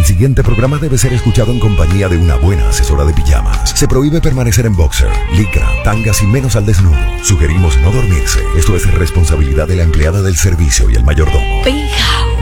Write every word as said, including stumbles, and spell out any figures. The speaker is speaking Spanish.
siguiente programa debe ser escuchado en compañía de una buena asesora de pijamas. Se prohíbe permanecer en boxer, licra, tangas y menos al desnudo. Sugerimos no dormirse. Esto es responsabilidad de la empleada del servicio y el mayordomo. Pijao.